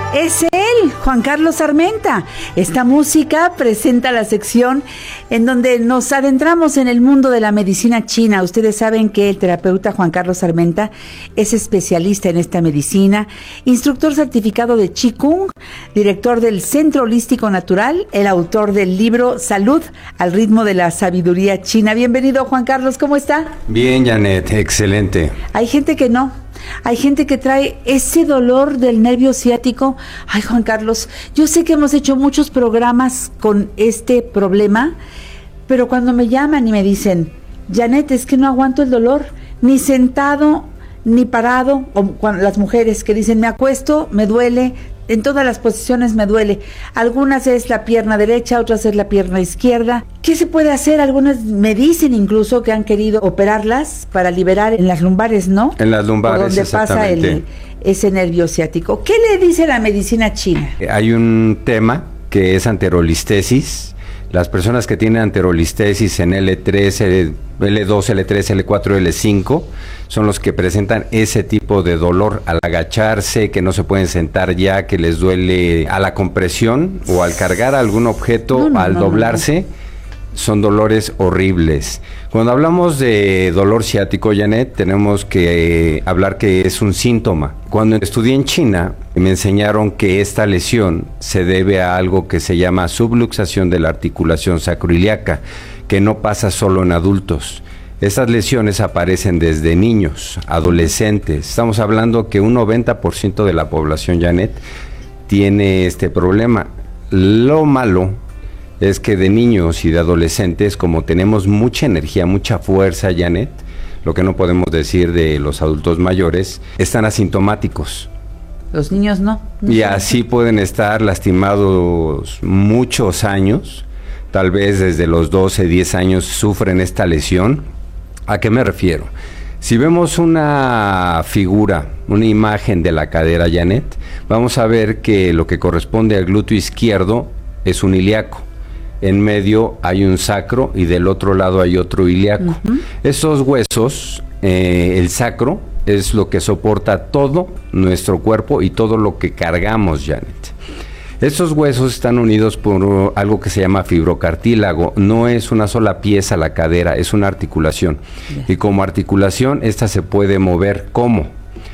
Es él, Juan Carlos Armenta. Esta música presenta la sección en donde nos adentramos en el mundo de la medicina china. Ustedes saben que el terapeuta Juan Carlos Armenta es especialista en esta medicina, instructor certificado de Qigong, director del Centro Holístico Natural, el autor del libro Salud al ritmo de la sabiduría china. Bienvenido, Juan Carlos, ¿cómo está? Bien, Janet, excelente. Hay gente que no. Hay gente que trae ese dolor del nervio ciático. Ay, Juan Carlos, yo sé que hemos hecho muchos programas con este problema, pero cuando me llaman y me dicen, Janet, es que no aguanto el dolor, ni sentado, ni parado, o cuando las mujeres que dicen, me acuesto, me duele, en todas las posiciones me duele. Algunas es la pierna derecha, otras es la pierna izquierda. ¿Qué se puede hacer? Algunas me dicen incluso que han querido operarlas para liberar en las lumbares, ¿no? En las lumbares, por donde pasa ese nervio ciático. ¿Qué le dice la medicina china? Hay un tema que es anterolistesis. Las personas que tienen anterolistesis en L3, L2, L3, L4, L5 son los que presentan ese tipo de dolor al agacharse, que no se pueden sentar ya, que les duele a la compresión o al cargar algún objeto, al doblarse. Son dolores horribles. Cuando hablamos de dolor ciático, Janet, tenemos que hablar que es un síntoma. Cuando estudié en China, me enseñaron que esta lesión se debe a algo que se llama subluxación de la articulación sacroiliaca, que no pasa solo en adultos. Estas lesiones aparecen desde niños, adolescentes. Estamos hablando que un 90% de la población, Janet, tiene este problema. Lo malo es que de niños y de adolescentes, como tenemos mucha energía, mucha fuerza, Janet, lo que no podemos decir de los adultos mayores, están asintomáticos. Los niños no. Y así pueden estar lastimados muchos años, tal vez desde los 12, 10 años sufren esta lesión. ¿A qué me refiero? Si vemos una figura, una imagen de la cadera, Janet, vamos a ver que lo que corresponde al glúteo izquierdo es un ilíaco. En medio hay un sacro y del otro lado hay otro ilíaco. Estos huesos, el sacro, es lo que soporta todo nuestro cuerpo y todo lo que cargamos, Janet. Estos huesos están unidos por algo que se llama fibrocartílago. No es una sola pieza la cadera, es una articulación. Y como articulación, esta se puede mover. ¿Cómo?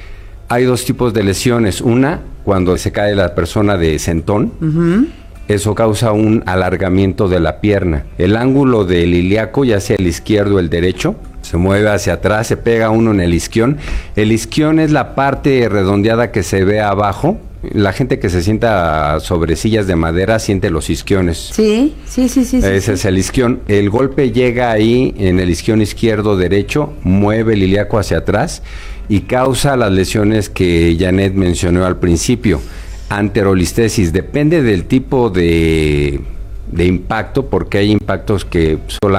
Hay dos tipos de lesiones. Una, cuando se cae la persona de sentón, eso causa un alargamiento de la pierna. El ángulo del ilíaco, ya sea el izquierdo o el derecho, se mueve hacia atrás, se pega uno en el isquión. El isquión es la parte redondeada que se ve abajo. La gente que se sienta sobre sillas de madera siente los isquiones. Sí. Ese es el isquión. El golpe llega ahí en el isquión izquierdo derecho, mueve el ilíaco hacia atrás y causa las lesiones que Janet mencionó al principio. Anterolistesis, depende del tipo de impacto, porque hay impactos que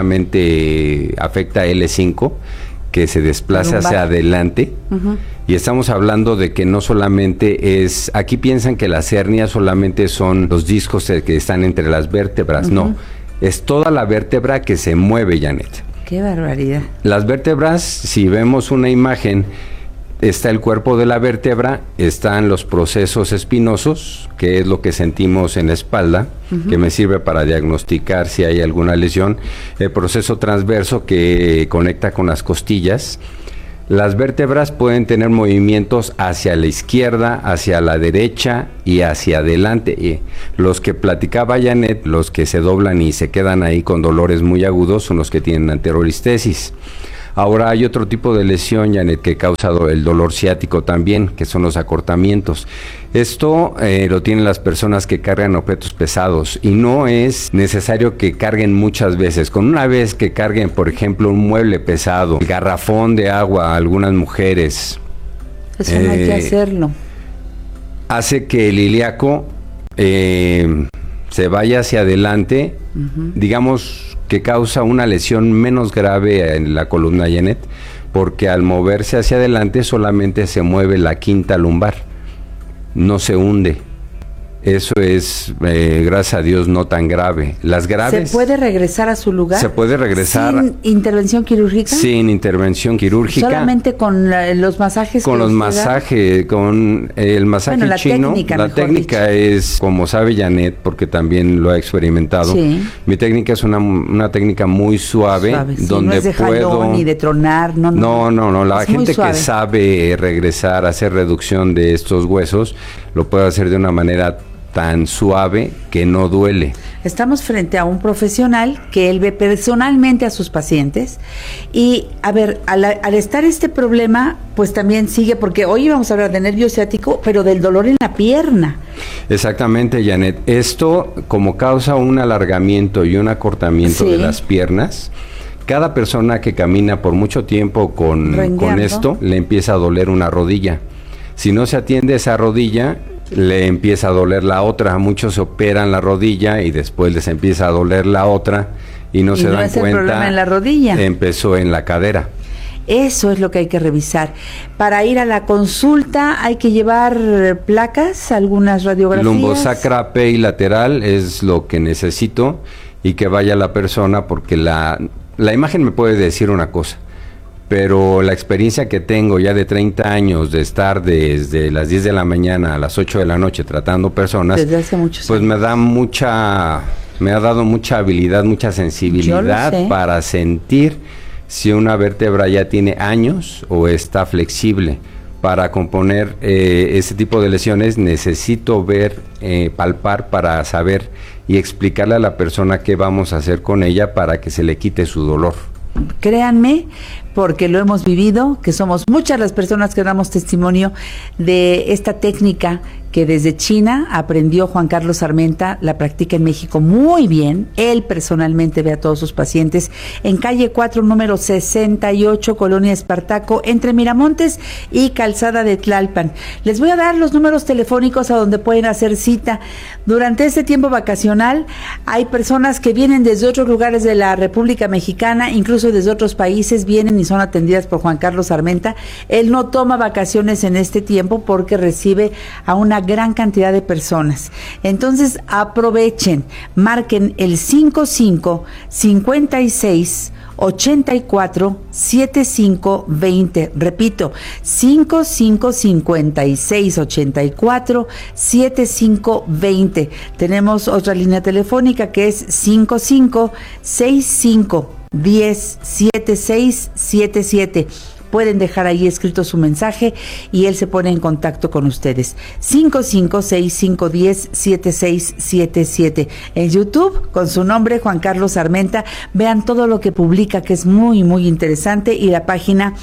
solamente afecta a L5, que se desplaza hacia adelante, y estamos hablando de que no solamente es, aquí piensan que las hernias solamente son los discos que están entre las vértebras, no, es toda la vértebra que se mueve, Janet. ¡Qué barbaridad! Las vértebras, si vemos una imagen, está el cuerpo de la vértebra, están los procesos espinosos, que es lo que sentimos en la espalda, que me sirve para diagnosticar si hay alguna lesión, el proceso transverso que conecta con las costillas. Las vértebras pueden tener movimientos hacia la izquierda, hacia la derecha y hacia adelante. Y los que platicaba Janet, los que se doblan y se quedan ahí con dolores muy agudos, son los que tienen anterolistesis. Ahora hay otro tipo de lesión, Janet, que causa el dolor ciático también, que son los acortamientos. Esto lo tienen las personas que cargan objetos pesados y no es necesario que carguen muchas veces. Con una vez que carguen, por ejemplo, un mueble pesado, el garrafón de agua a algunas mujeres. Eso no hay que hacerlo. Hace que el ilíaco se vaya hacia adelante, digamos que causa una lesión menos grave en la columna, Janet, porque al moverse hacia adelante solamente se mueve la quinta lumbar, no se hunde. Eso es, gracias a Dios, no tan grave. Las graves... ¿Se puede regresar a su lugar? Se puede regresar... ¿Sin intervención quirúrgica? Sin intervención quirúrgica. ¿Solamente con los masajes? Con los masajes, con el masaje bueno, la chino. Técnica, la técnica dicho. Es, como sabe Janet, porque también lo ha experimentado, sí. Mi técnica es una técnica muy suave, sí, donde no es de puedo... jalón ni de tronar, No, la gente que sabe regresar, hacer reducción de estos huesos, lo puede hacer de una manera tan suave que no duele. Estamos frente a un profesional que él ve personalmente a sus pacientes y, a ver, al estar este problema, pues también sigue, porque hoy vamos a hablar de nervio ciático, pero del dolor en la pierna. Exactamente, Janet. Esto, como causa un alargamiento y un acortamiento de las piernas, cada persona que camina por mucho tiempo con esto, le empieza a doler una rodilla. Si no se atiende esa rodilla, le empieza a doler la otra. Muchos se operan la rodilla y después les empieza a doler la otra y no se dan cuenta. El problema en la rodilla. Empezó en la cadera. Eso es lo que hay que revisar. Para ir a la consulta hay que llevar placas, algunas radiografías. Lumbosacra lateral es lo que necesito, y que vaya la persona, porque la imagen me puede decir una cosa, pero la experiencia que tengo ya de 30 años de estar desde las 10 de la mañana a las 8 de la noche tratando personas, desde hace muchos pues años. me ha dado mucha habilidad, mucha sensibilidad para sentir si una vértebra ya tiene años o está flexible. Para componer ese tipo de lesiones necesito ver, palpar para saber y explicarle a la persona qué vamos a hacer con ella para que se le quite su dolor. Créanme, porque lo hemos vivido, que somos muchas las personas que damos testimonio de esta técnica que desde China aprendió Juan Carlos Armenta, la practica en México muy bien. Él personalmente ve a todos sus pacientes en calle 4, número 68, Colonia Espartaco, entre Miramontes y Calzada de Tlalpan. Les voy a dar los números telefónicos a donde pueden hacer cita. Durante este tiempo vacacional hay personas que vienen desde otros lugares de la República Mexicana, incluso desde otros países, vienen y son atendidas por Juan Carlos Armenta. Él no toma vacaciones en este tiempo porque recibe a una gran cantidad de personas. Entonces aprovechen, marquen el 55 56 84 75 20. Repito, 55 56 84 75 20. Tenemos otra línea telefónica que es 55 65 10 76 77. Pueden dejar ahí escrito su mensaje y él se pone en contacto con ustedes. 5565107677. En YouTube, con su nombre, Juan Carlos Armenta. Vean todo lo que publica, que es muy, muy interesante. Y la página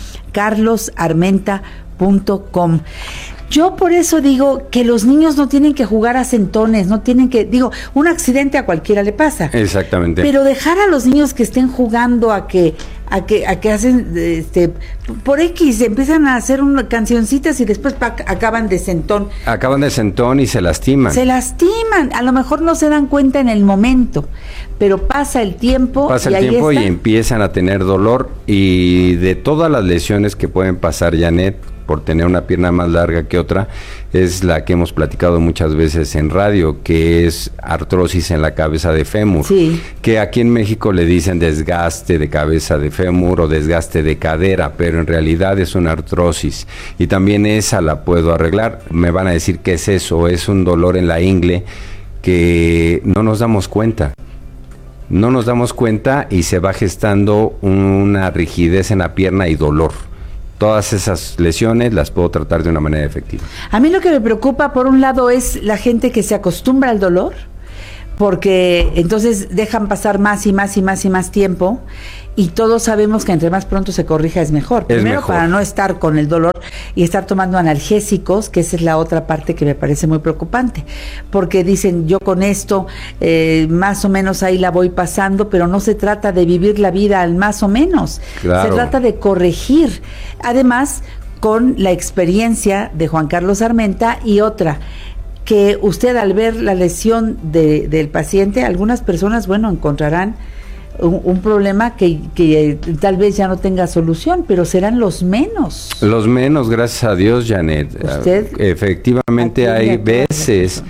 carlosarmenta.com. Yo por eso digo que los niños no tienen que jugar a centones, no tienen que, un accidente a cualquiera le pasa. Exactamente. Pero dejar a los niños que estén jugando a que hacen, por X, empiezan a hacer unas cancioncitas y después acaban de centón. Acaban de centón y se lastiman. Se lastiman, a lo mejor no se dan cuenta en el momento, pero pasa el tiempo. Y empiezan a tener dolor, y de todas las lesiones que pueden pasar, Janet, por tener una pierna más larga que otra, es la que hemos platicado muchas veces en radio, que es artrosis en la cabeza de fémur, que aquí en México le dicen desgaste de cabeza de fémur o desgaste de cadera, pero en realidad es una artrosis, y también esa la puedo arreglar. Me van a decir ¿qué es eso? Es un dolor en la ingle que no nos damos cuenta. No nos damos cuenta y se va gestando una rigidez en la pierna y dolor. Todas esas lesiones las puedo tratar de una manera efectiva. A mí lo que me preocupa, por un lado, es la gente que se acostumbra al dolor, porque entonces dejan pasar más y más y más y más tiempo, y todos sabemos que entre más pronto se corrija es mejor. Primero, para no estar con el dolor y estar tomando analgésicos, que esa es la otra parte que me parece muy preocupante, porque dicen, yo con esto más o menos ahí la voy pasando, pero no se trata de vivir la vida al más o menos, se trata de corregir. Además, con la experiencia de Juan Carlos Armenta, y otra, que usted al ver la lesión del paciente, algunas personas, encontrarán un problema que tal vez ya no tenga solución, pero serán los menos. Los menos, gracias a Dios, Janet. ¿Usted? Efectivamente hay veces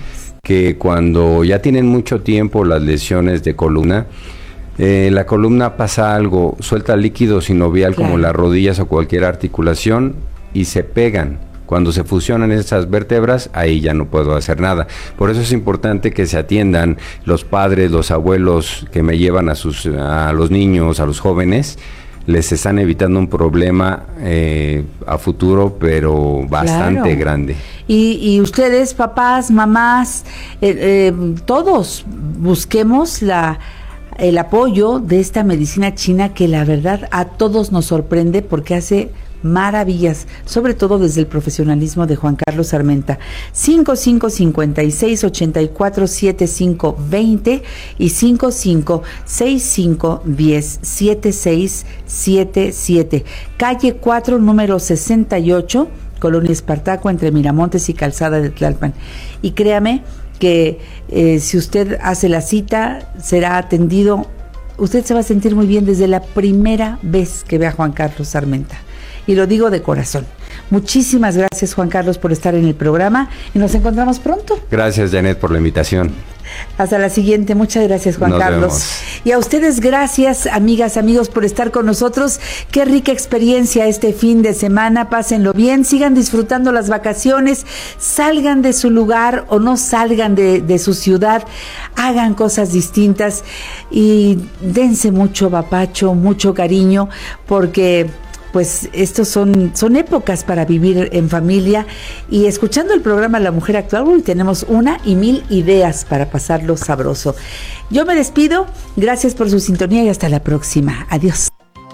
que cuando ya tienen mucho tiempo las lesiones de columna, la columna pasa algo, suelta líquido sinovial como las rodillas o cualquier articulación y se pegan. Cuando se fusionan esas vértebras, ahí ya no puedo hacer nada. Por eso es importante que se atiendan los padres, los abuelos que me llevan a los niños, a los jóvenes. Les están evitando un problema a futuro, pero bastante grande. Y ustedes, papás, mamás, todos busquemos el apoyo de esta medicina china que la verdad a todos nos sorprende porque hace maravillas, sobre todo desde el profesionalismo de Juan Carlos Armenta. 5556-847520 y 5565107677. Calle 4, número 68, Colonia Espartaco, entre Miramontes y Calzada de Tlalpan. Y créame que si usted hace la cita, será atendido. Usted se va a sentir muy bien desde la primera vez que vea a Juan Carlos Armenta. Y lo digo de corazón. Muchísimas gracias, Juan Carlos, por estar en el programa y nos encontramos pronto. Gracias, Janet, por la invitación. Hasta la siguiente. Muchas gracias, Juan Carlos. Vemos. Y a ustedes, gracias, amigas, amigos, por estar con nosotros. Qué rica experiencia este fin de semana. Pásenlo bien, sigan disfrutando las vacaciones, salgan de su lugar o no salgan de su ciudad, hagan cosas distintas y dense mucho apapacho, mucho cariño, porque pues estos son épocas para vivir en familia. Y escuchando el programa La Mujer Actual, hoy tenemos 1,000 ideas para pasarlo sabroso. Yo me despido, gracias por su sintonía y hasta la próxima. Adiós.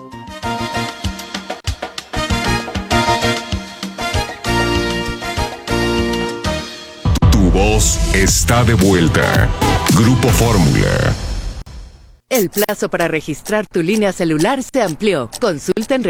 Tu voz está de vuelta. Grupo Fórmula. El plazo para registrar tu línea celular se amplió. Consulta en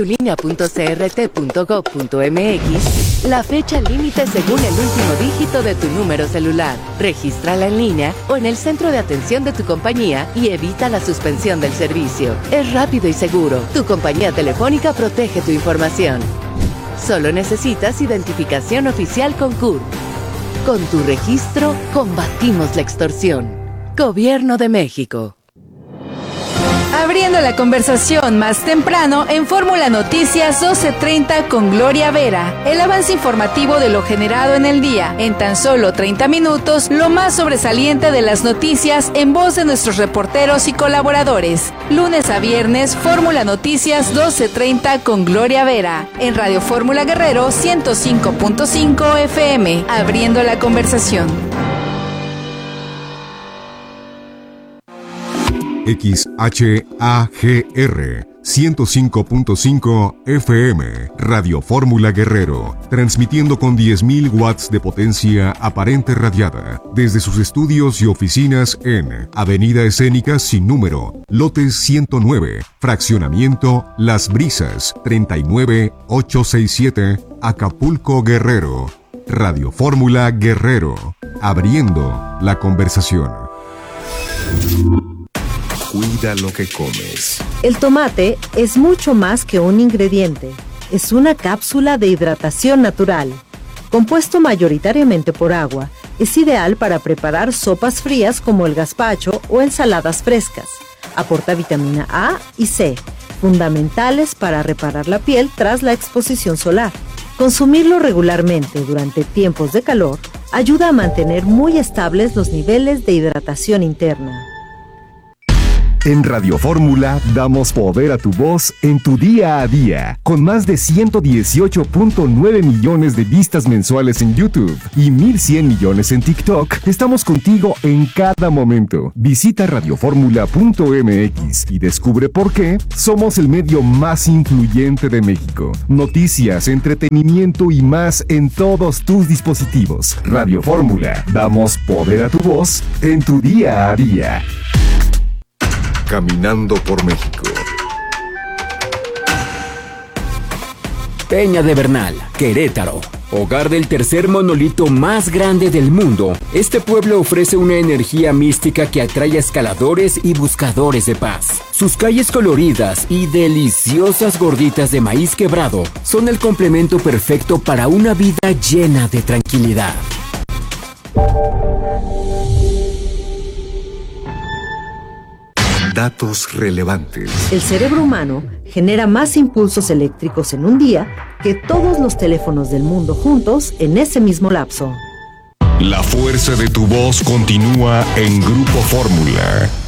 registratulinea.crt.gov.mx la fecha límite según el último dígito de tu número celular. Regístrala en línea o en el centro de atención de tu compañía y evita la suspensión del servicio. Es rápido y seguro. Tu compañía telefónica protege tu información. Solo necesitas identificación oficial con CURP. Con tu registro, combatimos la extorsión. Gobierno de México. Abriendo la conversación más temprano en Fórmula Noticias 12:30 con Gloria Vera. El avance informativo de lo generado en el día. En tan solo 30 minutos, lo más sobresaliente de las noticias en voz de nuestros reporteros y colaboradores. Lunes a viernes, Fórmula Noticias 12:30 con Gloria Vera. En Radio Fórmula Guerrero 105.5 FM. Abriendo la conversación. XHAGR 105.5 FM, Radio Fórmula Guerrero, transmitiendo con 10.000 watts de potencia aparente radiada, desde sus estudios y oficinas en Avenida Escénica sin número, lote 109, fraccionamiento Las Brisas, 39867, Acapulco, Guerrero. Radio Fórmula Guerrero, abriendo la conversación. Cuida lo que comes. El tomate es mucho más que un ingrediente. Es una cápsula de hidratación natural. Compuesto mayoritariamente por agua, es ideal para preparar sopas frías como el gazpacho o ensaladas frescas. Aporta vitamina A y C, fundamentales para reparar la piel tras la exposición solar. Consumirlo regularmente durante tiempos de calor ayuda a mantener muy estables los niveles de hidratación interna. En Radio Fórmula damos poder a tu voz en tu día a día. Con más de 118.9 millones de vistas mensuales en YouTube y 1.100 millones en TikTok, estamos contigo en cada momento. Visita radioformula.mx y descubre por qué somos el medio más influyente de México. Noticias, entretenimiento y más en todos tus dispositivos. Radio Fórmula, damos poder a tu voz en tu día a día. Caminando por México. Peña de Bernal, Querétaro. Hogar del tercer monolito más grande del mundo, este pueblo ofrece una energía mística que atrae a escaladores y buscadores de paz. Sus calles coloridas y deliciosas gorditas de maíz quebrado son el complemento perfecto para una vida llena de tranquilidad. Datos relevantes. El cerebro humano genera más impulsos eléctricos en un día que todos los teléfonos del mundo juntos en ese mismo lapso. La fuerza de tu voz continúa en Grupo Fórmula.